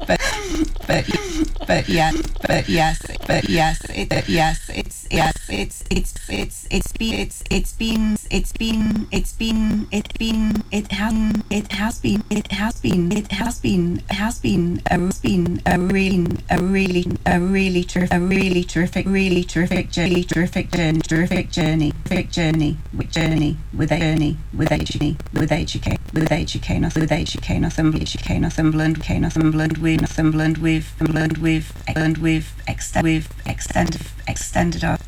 but but but yeah, but yes, but yes, it yes, it's yes, it's been a really terrific journey with Northumberland we've extended our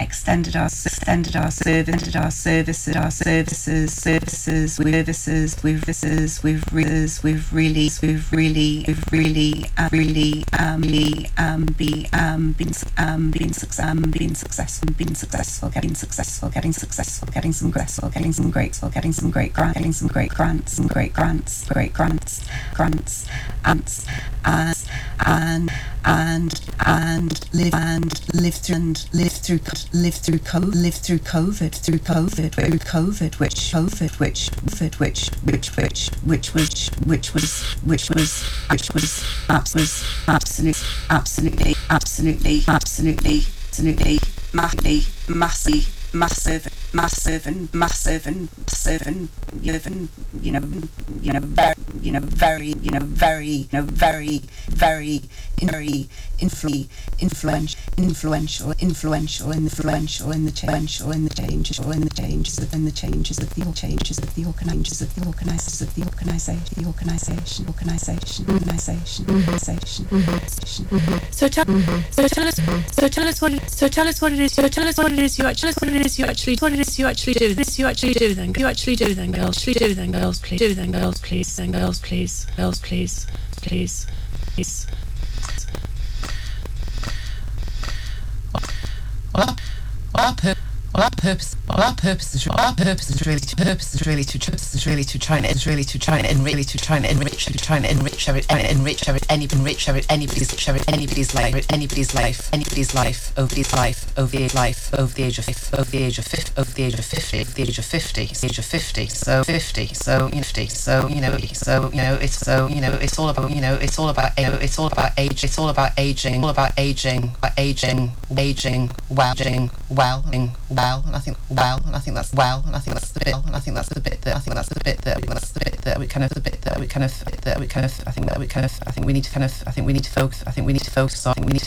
services. We've been successful getting some great grants and live through COVID, which was absolutely massive and very influential in the changes of the organization. So tell us what it is you actually do then girls, please. Our purpose is really to try and enrich anybody's life over the age of 50. So it's all about aging well, and I think that's the bit that we need to focus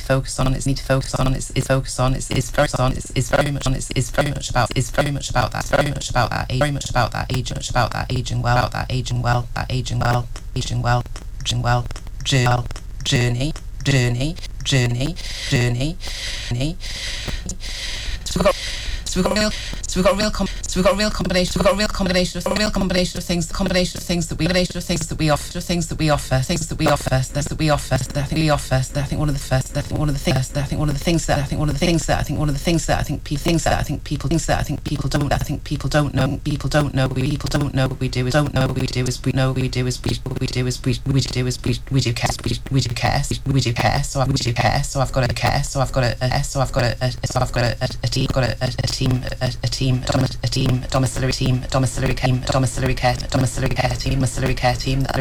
on is very much about that aging well journey. So we've got a real combination of things that we offer. I think one of the things that people don't know what we do is we do care. So I've got a domiciliary care team